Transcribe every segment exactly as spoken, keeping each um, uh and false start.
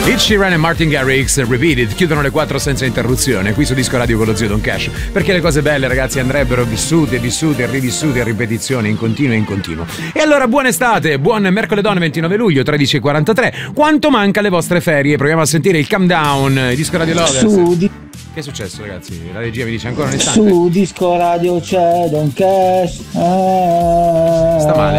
Ed Sheeran e Martin Garrix, Repeated, chiudono le quattro senza interruzione qui su Disco Radio con lo zio Don Cash, perché le cose belle, ragazzi, andrebbero vissute, vissute e rivissute a ripetizione in continuo e in continuo. E allora buona estate, buon mercoledì ventinove luglio tredici e quarantatré. Quanto manca alle vostre ferie? Proviamo a sentire il countdown. Disco Radio Lovers. Su di- Che è successo, ragazzi? La regia mi dice ancora un istante. Su Disco Radio c'è Don Cash. Ah, Sta male?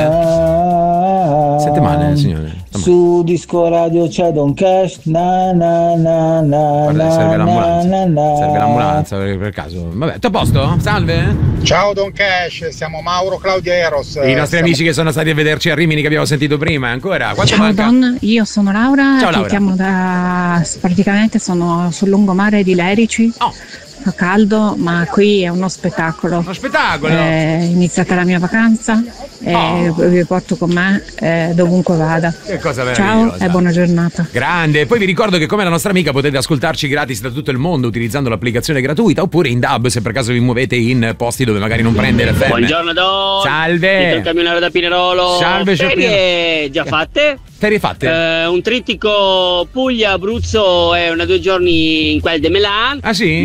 Eh? Sente male, signore? Sta male. Su Disco Radio c'è Don Cash. Na na na na. Guarda, serve l'ambulanza. Na, na, na. Serve l'ambulanza per, per caso. Vabbè, tutto a posto? Salve? Ciao Don Cash, siamo Mauro Claudio Eros. I nostri siamo... amici che sono stati a vederci a Rimini che abbiamo sentito prima, ancora. Quanto Ciao manca? Don, io sono Laura, Ciao, ti Laura. chiamo da praticamente sono sul lungomare di Lerici. Oh. Fa caldo, ma qui è uno spettacolo. Uno spettacolo. È iniziata la mia vacanza e Oh. vi porto con me eh, dovunque vada. Che cosa Ciao meravigliosa. e buona giornata. Grande. Poi vi ricordo che come la nostra amica potete ascoltarci gratis da tutto il mondo utilizzando l'applicazione gratuita oppure in D A B se per caso vi muovete in posti dove magari non prende le ferme. Buongiorno Don. Salve. Siete il camionero da Pinerolo. Salve, Ferie già fatte? Ferie fatte? Eh, un trittico Puglia, Abruzzo e una due giorni in quel de Melan. Ah sì?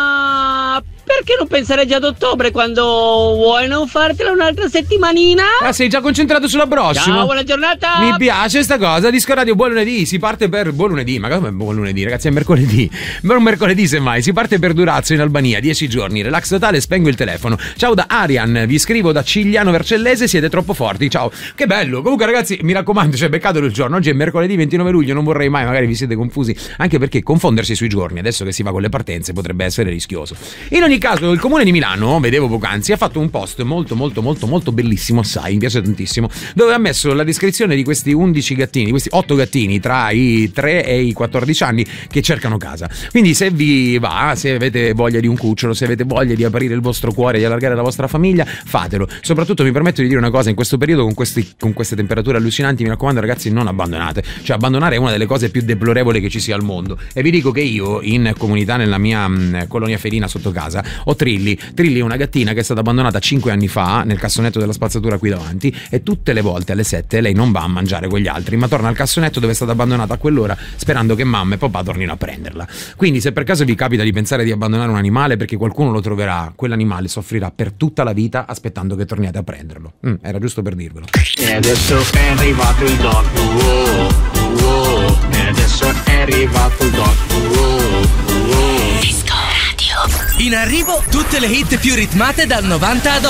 Ma perché non pensare già ad ottobre quando vuoi non fartela un'altra settimanina? Ah, sei già concentrato sulla prossima? Ciao, buona giornata. Mi piace sta cosa. Disco Radio, buon lunedì. Si parte per buon lunedì. Ma come buon lunedì, ragazzi? È mercoledì. Ma un mercoledì, semmai. Si parte per Durazzo in Albania. dieci giorni. Relax totale. Spengo il telefono. Ciao da Arian. Vi scrivo da Cigliano Vercellese. Siete troppo forti. Ciao. Che bello. Comunque, ragazzi, mi raccomando, cioè, beccatelo il giorno. Oggi è mercoledì ventinove luglio. Non vorrei mai, magari vi siete confusi. Anche perché confondersi sui giorni, adesso che si va con le partenze, potrebbe essere rischioso. In ogni caso, il comune di Milano, vedevo poc'anzi, ha fatto un post molto, molto, molto, molto bellissimo. Assai, mi piace tantissimo. Dove ha messo la descrizione di questi undici gattini, di questi otto gattini tra i tre e i quattordici anni che cercano casa. Quindi se vi va, se avete voglia di un cucciolo, se avete voglia di aprire il vostro cuore, di allargare la vostra famiglia, fatelo. Soprattutto mi permetto di dire una cosa, in questo periodo con, questi, con queste temperature allucinanti, mi raccomando ragazzi, non abbandonate. Cioè abbandonare è una delle cose più deplorevoli che ci sia al mondo. E vi dico che io in comunità nella mia mh, colonia felina sotto casa ho Trilli. Trilli è una gattina che è stata abbandonata cinque anni fa nel cassonetto della spazzatura qui davanti e tutte le volte alle sette lei non va a mangiare con gli altri ma torna al cassonetto dove è stata abbandonata a quell'ora sperando che mamma e papà tornino a prenderla. Quindi se per caso vi capita di pensare di abbandonare un animale perché qualcuno lo troverà, quell'animale soffrirà per tutta la vita aspettando che torniate a prenderlo. Mm, era giusto per dirvelo. E adesso è arrivato il doc, wow, wow. E adesso è arrivato il doc, wow, wow. In arrivo tutte le hit più ritmate dal novanta ad